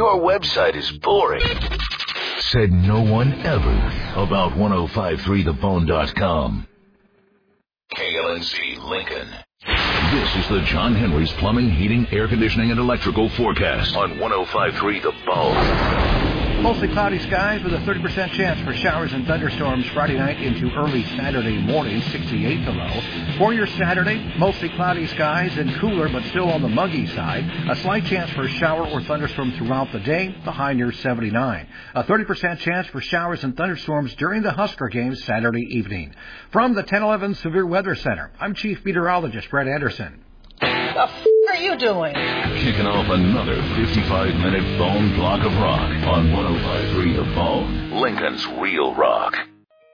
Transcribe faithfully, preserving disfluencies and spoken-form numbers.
your website is boring. Said no one ever about ten fifty-three the phone dot com. K L N C Lincoln. This is the John Henry's Plumbing, Heating, Air Conditioning, and Electrical forecast on ten fifty-three The Bone. Mostly cloudy skies with a thirty percent chance for showers and thunderstorms Friday night into early Saturday morning, sixty-eight the low. For your Saturday, mostly cloudy skies and cooler but still on the muggy side. A slight chance for a shower or thunderstorm throughout the day, the high near seventy-nine. A thirty percent chance for showers and thunderstorms during the Husker game Saturday evening. From the ten eleven Severe Weather Center, I'm Chief Meteorologist Brett Anderson. The f*** are you doing? Kicking off another fifty-five minute phone block of rock on ten fifty-three The Bone, Lincoln's Real Rock.